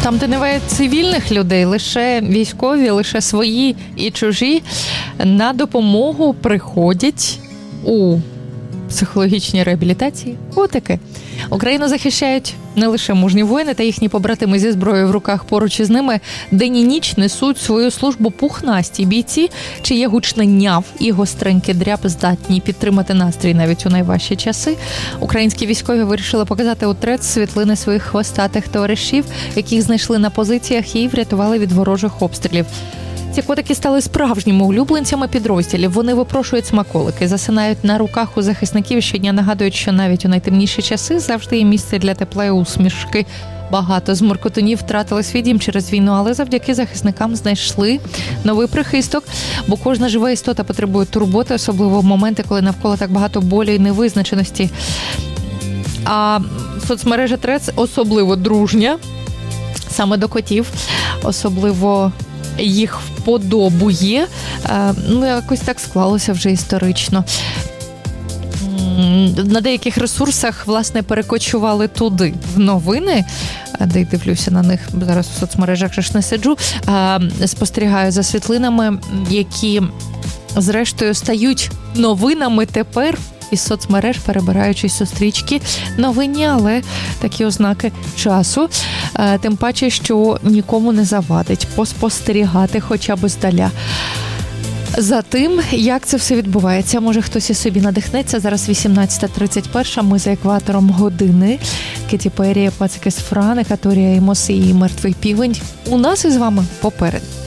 Там, де немає цивільних людей, лише військові, лише свої і чужі, на допомогу приходять у психологічній реабілітації котики. Україну захищають не лише мужні воїни та їхні побратими зі зброєю в руках. Поруч із ними день і ніч несуть свою службу пухнасті бійці, чиє гучне няв і гостренький дряб здатні підтримати настрій навіть у найважчі часи. Українські військові вирішили показати у ТРЕЦ світлини своїх хвостатих товаришів, яких знайшли на позиціях і врятували від ворожих обстрілів. Ці котики стали справжніми улюбленцями підрозділів. Вони випрошують смаколики, засинають на руках у захисників і щодня нагадують, що навіть у найтемніші часи завжди є місце для тепла і усмішки. Багато з моркотунів втратили свій дім через війну, але завдяки захисникам знайшли новий прихисток, бо кожна жива істота потребує турботи, особливо в моменти, коли навколо так багато болі і невизначеності. А соцмережа ТРЕЦ особливо дружня, саме до котів, особливо їх вподобує. Якось так склалося вже історично. На деяких ресурсах, власне, перекочували туди в новини, де й дивлюся на них, зараз в соцмережах ж не сиджу, спостерігаю за світлинами, які, зрештою, стають новинами тепер із соцмереж, перебираючись у стрічки новинні, але такі ознаки часу. Тим паче, що нікому не завадить поспостерігати хоча б здаля за тим, як це все відбувається. Може, хтось і собі надихнеться. Зараз 18:31, ми за екватором години. Кеті Перрі, Пацики з Фран, Екаторія Емос і Мертвий півень. У нас із вами попереду.